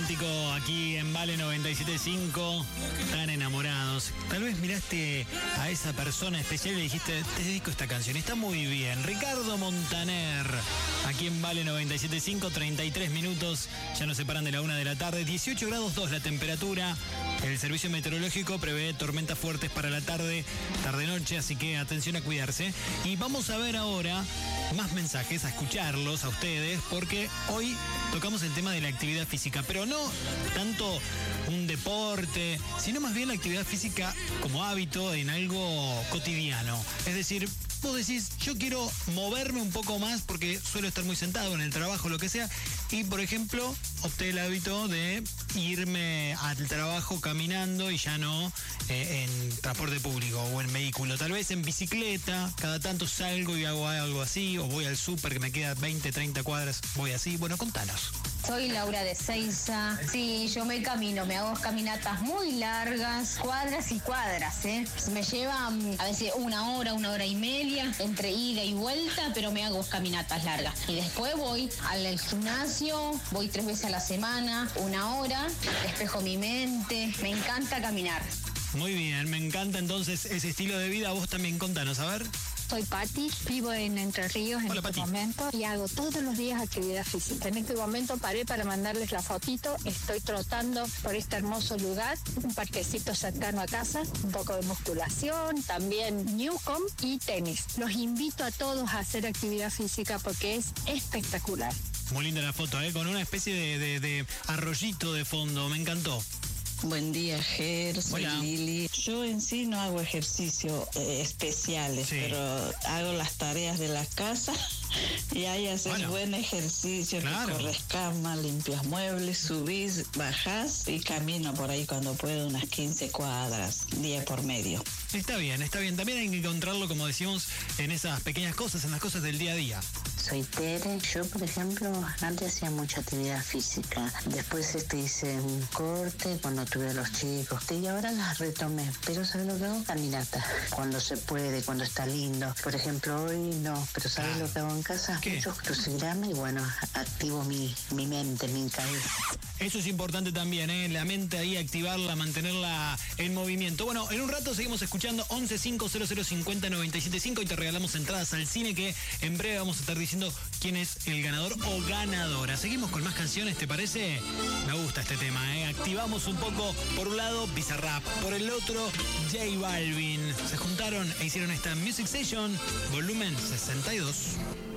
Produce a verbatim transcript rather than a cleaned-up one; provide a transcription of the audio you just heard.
romántico aquí en Vale noventa y siete punto cinco, tan enamorados. Tal vez miraste a esa persona especial y le dijiste, te dedico esta canción, está muy bien. Ricardo Montaner, aquí en Vale noventa y siete punto cinco, treinta y tres minutos, ya nos separan de la una de la tarde, dieciocho grados dos la temperatura. El servicio meteorológico prevé tormentas fuertes para la tarde, tarde-noche, así que atención a cuidarse. Y vamos a ver ahora más mensajes, a escucharlos a ustedes, porque hoy tocamos el tema de la actividad física, pero no tanto un deporte, sino más bien la actividad física como hábito en algo cotidiano. Es decir, vos decís, yo quiero moverme un poco más porque suelo estar muy sentado en el trabajo, lo que sea, y por ejemplo, opté el hábito de irme al trabajo caminando y ya no eh, en transporte público o en vehículo, tal vez en bicicleta, cada tanto salgo y hago algo así, o voy al súper que me queda veinte, treinta cuadras, voy así. Bueno, contanos. Soy Laura de Seiza. Sí, yo me camino, me hago caminatas muy largas, cuadras y cuadras, ¿eh? Me lleva a veces una hora, una hora y media entre ida y vuelta, pero me hago caminatas largas. Y después voy al gimnasio, voy tres veces a la semana, una hora, despejo mi mente, me encanta caminar. Muy bien, me encanta entonces ese estilo de vida. Vos también contanos, a ver. Soy Pati, vivo en Entre Ríos en Hola, este Pati. momento y hago todos los días actividad física. En este momento paré para mandarles la fotito, estoy trotando por este hermoso lugar, un parquecito cercano a casa, un poco de musculación, también Newcomb y tenis. Los invito a todos a hacer actividad física porque es espectacular. Muy linda la foto, ¿eh? Con una especie de, de, de arroyito de fondo, me encantó. Buen día, Ger, soy Hola. Lili. Yo en sí no hago ejercicios eh, especiales, Sí. pero hago las tareas de la casa y ahí haces Bueno. buen ejercicio, Claro. corres cama, limpias muebles, subís, bajás y camino por ahí cuando puedo unas quince cuadras, día por medio. Está bien, está bien. También hay que encontrarlo, como decimos, en esas pequeñas cosas, en las cosas del día a día. Soy Tere. Yo, por ejemplo, antes hacía mucha actividad física. Después este, hice un corte cuando tuve a los chicos. Y ahora las retomé. Pero ¿sabes lo que hago? Caminata. Cuando se puede, cuando está lindo. Por ejemplo, hoy no. Pero ¿sabes Ah. lo que hago en casa? ¿Qué? Muchos crucigramas y bueno, activo mi, mi mente, mi cabeza. Eso es importante también, ¿eh? La mente ahí, activarla, mantenerla en movimiento. Bueno, en un rato seguimos escuchando once cinco cero cero cincuenta noventa y siete cinco y te regalamos entradas al cine, que en breve vamos a estar diciendo quién es el ganador o ganadora. Seguimos con más canciones, ¿te parece? Me gusta este tema, ¿eh? Activamos un poco, por un lado, Bizarrap, por el otro, J Balvin. Se juntaron e hicieron esta Music Session, volumen sesenta y dos.